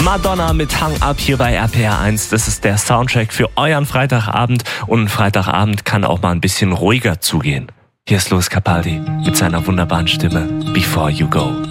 Madonna mit Hang Up hier bei RPR1. Das ist der Soundtrack für euren Freitagabend. Und ein Freitagabend kann auch mal ein bisschen ruhiger zugehen. Hier ist Lewis Capaldi mit seiner wunderbaren Stimme Before You Go.